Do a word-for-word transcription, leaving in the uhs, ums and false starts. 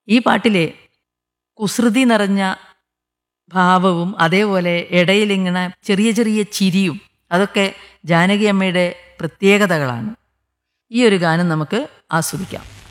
ഈ പാട്ടിലെ കുസൃതി നിറഞ്ഞ ഭാവവും അതേപോലെ ഇടയിലിങ്ങനെ ചെറിയ ചെറിയ ചിരിയും അതൊക്കെ ജാനകി അമ്മയുടെ പ്രത്യേകതകളാണ്. ഈ ഒരു ഗാനം നമുക്ക് ആസ്വദിക്കാം.